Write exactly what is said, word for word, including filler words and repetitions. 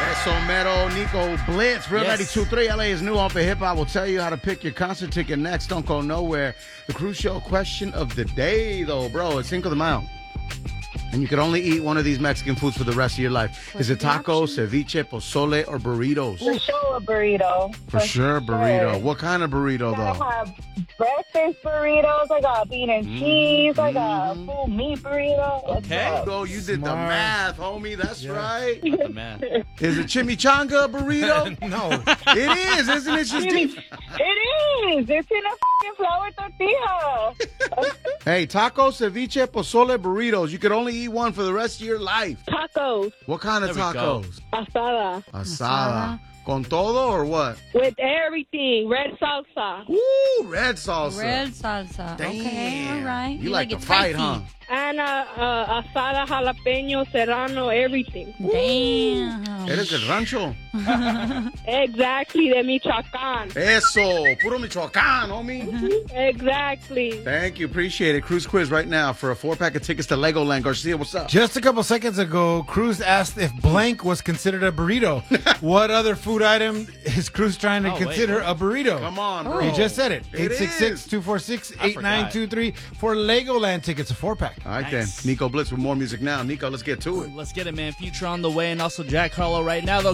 Somero, Nico Blitz, Real Yes. ninety-two point three, L A's new Open Hip Hop. Will tell you how to pick your concert ticket next. Don't go nowhere. The crucial question of the day, though, bro, it's Cinco de Mayo. And you can only eat one of these Mexican foods for the rest of your life. Is it taco, ceviche, pozole, or burritos? For sure, a burrito. For sure, burrito. sure. What kind of burrito, I though? have breakfast burritos. I got bean and cheese. I got Mm. full meat burrito. What's Okay. up? Bro, you did the Smart. math, homie. That's Yeah. right. The man. Is it chimichanga a burrito? No. It is, isn't it? It's just deep. It is. It's in a fucking flour tortilla. Hey, taco, ceviche, pozole, burritos. You could only eat one for the rest of your life. Tacos. What kind of There we go. tacos? Asada. Asada. Con todo or what? With everything. Red salsa. Ooh, red salsa. Red salsa. Okay, all right. You, like, it to fight, spicy. huh? And uh, uh, asada, jalapeno, serrano, everything. Damn. Eres del rancho. Exactly. De Michoacán. Eso. Puro Michoacán, homie. Exactly. Thank you. Appreciate it. Cruise quiz right now for a four-pack of tickets to Legoland. Garcia, what's up? Just a couple seconds ago, Cruz asked if blank was considered a burrito. What other food item is Cruz trying to Oh, wait, consider what? a burrito? Come on, bro. He just said it. It eight six six, is. two four six, I eight nine two three for Legoland tickets, a four-pack. All right, Nice. then. Nico Blitz with more music now. Nico, let's get to it. Let's get it, man. Future on the way, and also Jack Harlow right now, though.